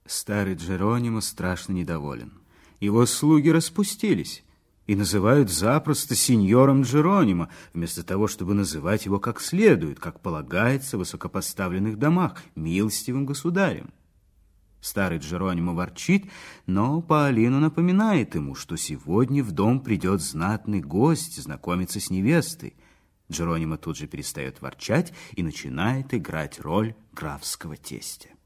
Старый Джеронимо страшно недоволен. Его слуги распустились и называют запросто сеньором Джеронимо, вместо того, чтобы называть его как следует, как полагается в высокопоставленных домах, милостивым государем. Старый Джеронимо ворчит, но Паолино напоминает ему, что сегодня в дом придет знатный гость знакомиться с невестой. Джеронимо тут же перестает ворчать и начинает играть роль графского тестя.